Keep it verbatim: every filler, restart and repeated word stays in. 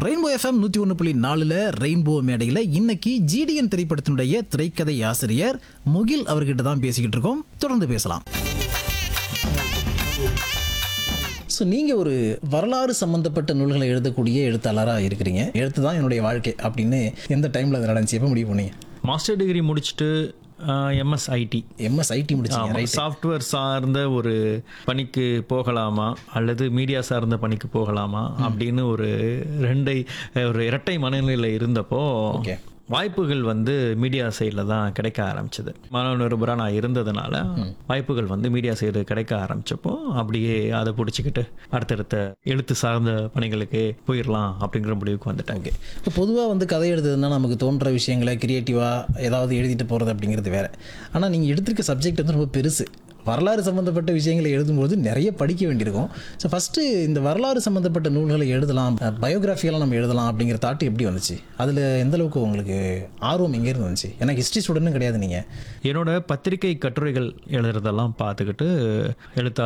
Rainbow FM நூற்றி ஒன்று புள்ளி நாலில் ரெயின்போ மேடையில் இன்னைக்கு ஜிடிஎன் திரைப்படத்தினுடைய திரைக்கதை ஆசிரியர் முகில் அவர்கிட்ட தான் பேசிக்கிட்டு இருக்கோம். தொடர்ந்து பேசலாம். ஸோ நீங்கள் ஒரு வரலாறு சம்மந்தப்பட்ட நூல்களை எழுதக்கூடிய எழுத்தாளராக இருக்கிறீங்க. எழுத்து தான் என்னுடைய வாழ்க்கை அப்படின்னு எந்த டைமில் அது நடந்துச்சு, எப்போ முடிவு பண்ணீங்க? மாஸ்டர் டிகிரி முடிச்சுட்டு MS ID MS ID முடிச்சீங்க, right. Software சார்ந்த ஒரு பணிக்கு போகலாமா அல்லது மீடியா சார்ந்த பணிக்கு போகலாமா அப்படின்னு ஒரு ரெண்டை ஒரு இரட்டை மனநிலையில் இருந்தப்போ ஓகே, வாய்ப்புகள் வந்து மீடியா சைடில் தான் கிடைக்க ஆரம்பிச்சது. மாணவ நிருபராக நான் இருந்ததுனால வாய்ப்புகள் வந்து மீடியா சைடு கிடைக்க ஆரம்பிச்சப்போ அப்படியே அதை பிடிச்சிக்கிட்டு அடுத்தடுத்த எழுத்து சார்ந்த பணிகளுக்கு போயிடலாம் அப்படிங்கிற முடிவுக்கு வந்துட்டேன். ஓகே. இப்போ பொதுவாக வந்து கதை எழுதுறதுனா நமக்கு தோன்ற விஷயங்களை கிரியேட்டிவாக ஏதாவது எழுதிட்டு போகிறது அப்படிங்கிறது வேறு. ஆனால் நீங்கள் எடுத்திருக்க சப்ஜெக்ட் வந்து ரொம்ப பெருசு. வரலாறு சம்மந்தப்பட்ட விஷயங்களை எழுதும்போது நிறைய படிக்க வேண்டியிருக்கும். ஸோ ஃபஸ்ட்டு இந்த வரலாறு சம்மந்தப்பட்ட நூல்களை எழுதலாம், பயோகிராஃபியெல்லாம் நம்ம எழுதலாம் அப்படிங்கிற தாட்டு எப்படி வந்துச்சு? அதில் எந்தளவுக்கு உங்களுக்கு ஆர்வம் எங்கேருந்து வந்துச்சு? ஏன்னா ஹிஸ்ட்ரி ஸ்டூடெண்ட்டும் கிடையாது நீங்கள். என்னோட பத்திரிகை கட்டுரைகள் எழுதுறதெல்லாம் பார்த்துக்கிட்டு எழுத்த